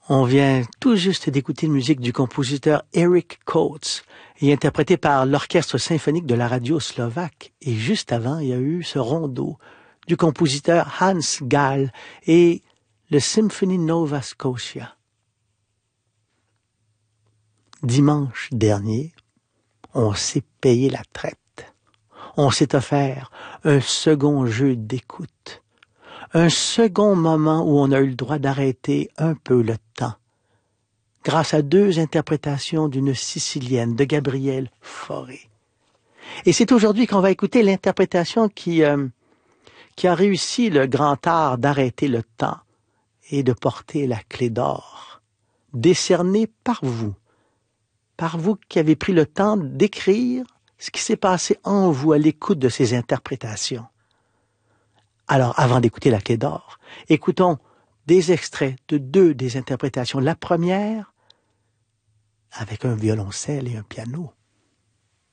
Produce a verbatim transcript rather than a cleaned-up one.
On vient tout juste d'écouter une musique du compositeur Eric Coates et interprétée par l'Orchestre symphonique de la radio slovaque. Et juste avant, il y a eu ce rondo du compositeur Hans Gall et le Symphony Nova Scotia. Dimanche dernier, on s'est payé la traite. On s'est offert un second jeu d'écoute. Un second moment où on a eu le droit d'arrêter un peu le temps. Grâce à deux interprétations d'une Sicilienne, de Gabrielle Fauré. Et c'est aujourd'hui qu'on va écouter l'interprétation qui, euh, qui a réussi le grand art d'arrêter le temps et de porter la clé d'or, décernée par vous, par vous qui avez pris le temps d'écrire ce qui s'est passé en vous à l'écoute de ces interprétations. Alors, avant d'écouter la clé d'or, écoutons des extraits de deux des interprétations. La première, avec un violoncelle et un piano.